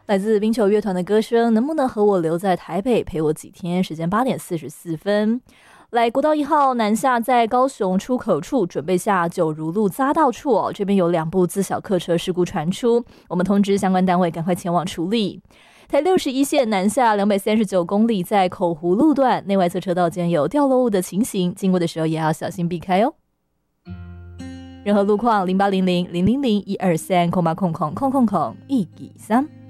来自冰球乐团的歌声，能不能和我留在台北陪我几天？时间8点44分。来，国道1号南下，在高雄出口处准备下九如路匝道处哦，这边有2部自小客车事故传出，我们通知相关单位赶快前往处理。台61线南下239公里，在口湖路段内外侧车道间有掉落物的情形，经过的时候也要小心避开哦。任何路况0800-000-123空800-123。